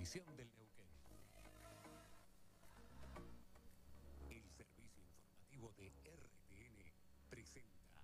Televisión del Neuquén. El servicio informativo de RTN presenta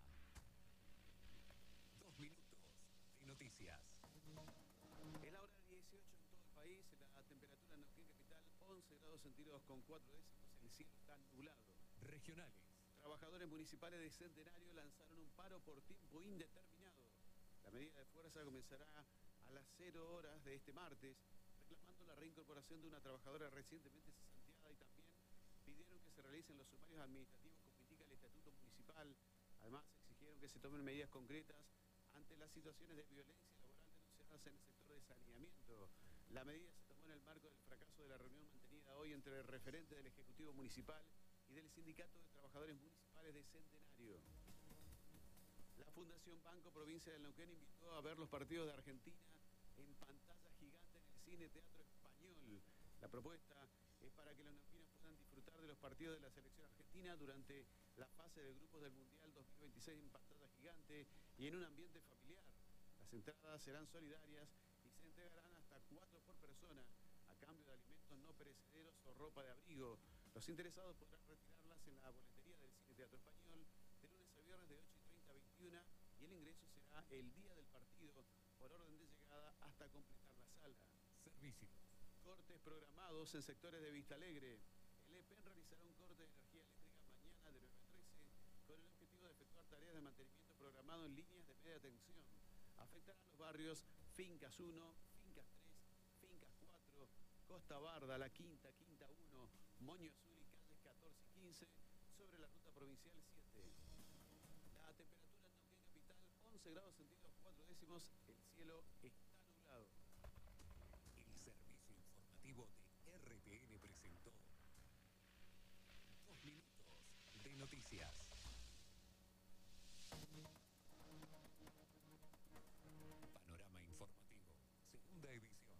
2 minutos de noticias. Es la hora 18 en todo el país, la temperatura en Neuquén capital 11 grados centígrados con 4 décimos, el cielo está nublado. Regionales. Trabajadores municipales de Centenario lanzaron un paro por tiempo indeterminado. La medida de fuerza comenzará a las 0 horas de este martes, reclamando la reincorporación de una trabajadora recientemente cesanteada y también pidieron que se realicen los sumarios administrativos como indica el estatuto municipal. Además, exigieron que se tomen medidas concretas ante las situaciones de violencia laboral denunciadas en el sector de saneamiento. La medida se tomó en el marco del fracaso de la reunión mantenida hoy entre el referente del Ejecutivo Municipal y del Sindicato de Trabajadores Municipales de Centenario. La Fundación Banco Provincia del Neuquén invitó a ver los partidos de Argentina en pantalla gigante en el Cine Teatro Español. La propuesta es para que los neuquinos puedan disfrutar de los partidos de la selección argentina durante la fase de grupos del Mundial 2026 en pantalla gigante y en un ambiente familiar. Las entradas serán solidarias y se entregarán hasta 4 por persona a cambio de alimentos no perecederos o ropa de abrigo. Los interesados podrán retirarlas en la boletería del Cine Teatro Español de lunes a viernes de 8:30 a 21 y el ingreso será el día del partido por orden de llegada hasta completar la sala. Servicios. Cortes programados en sectores de Vista Alegre. El EPEN realizará un corte de energía eléctrica mañana de 9 a 13 con el objetivo de efectuar tareas de mantenimiento programado en líneas de media tensión. Afectará a los barrios Fincas 1, Fincas 3, Fincas 4, Costa Barda, La Quinta, Quinta 1, Moño Azul y calles 14 y 15 sobre la ruta provincial 7. La temperatura en Neuquén capital 11 grados centígrados 4 décimos, el cielo está nublado. El servicio informativo de RTN presentó 2 minutos de noticias. Panorama informativo, segunda edición.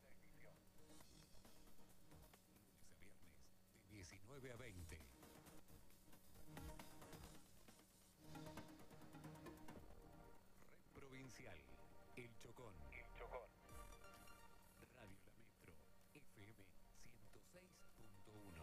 Lunes a viernes, de 19 a 20. Red Provincial, El Chocón. Radio La Metro, FM 106.1.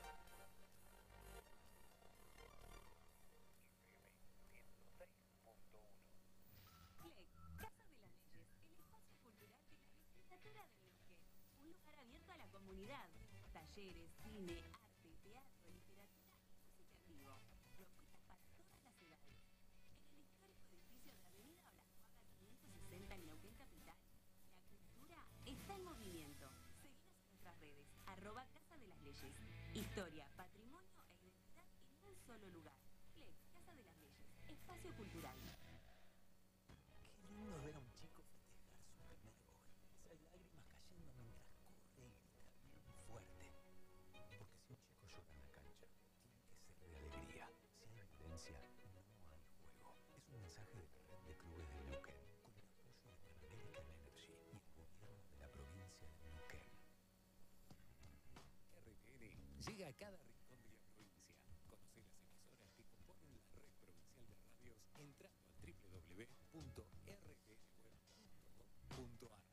CLEC, Casa de las Leyes, el espacio cultural de la Legislatura del Neuquén. Un lugar abierto a la comunidad. Talleres, cine, arte, teatro, literatura y música en vivo. Propuestas para todas las edades. En el histórico edificio de Avenida Blascuaga 560 en Neuquén Capital. La cultura está en movimiento. Seguinos en nuestras redes, @Casa de las Leyes. Historia, patrimonio e identidad en un solo lugar. CLEC, Casa de las Leyes, espacio cultural. Qué lindo ver a un chico festejar su primer gol. Esas lágrimas cayendo mientras corre y grita bien fuerte. Porque si un chico llora en la cancha, tiene que ser de alegría. Si hay violencia, no hay juego. Es un mensaje de la red de clubes del Neuquén, con el apoyo de Pan-American Energy y el gobierno de la provincia del Neuquén. RTN llega a cada rincón de la provincia. Conoce las emisoras que componen la red provincial de radios entrando a www.rtnweb.com.ar.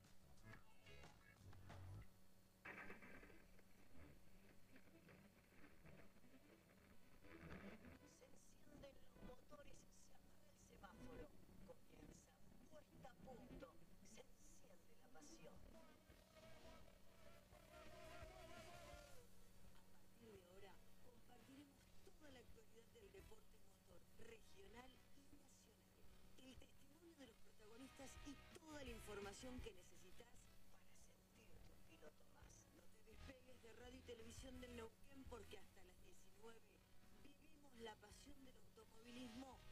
Se encienden los motores, se apaga el semáforo. Comienza puesta a punto. Se enciende la pasión. A partir de ahora compartiremos toda la actualidad del deporte motor, regional y nacional. El testimonio de los protagonistas y toda la información que necesitas para sentirte un piloto más. No te despegues de Radio y Televisión del Neuquén porque hasta las 19 vivimos la pasión del automovilismo